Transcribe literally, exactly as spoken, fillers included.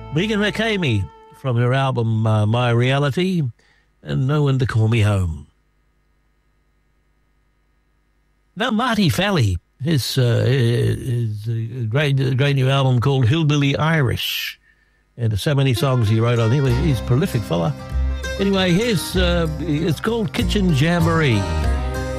Megan McCamey from her album uh, My Reality and No One to Call Me Home. Now, Marty Fally, his, uh, his uh, great, great new album called Hillbilly Irish. And there's so many songs he wrote on him. He's a prolific fella. Anyway, here's, uh, it's called Kitchen Jamboree.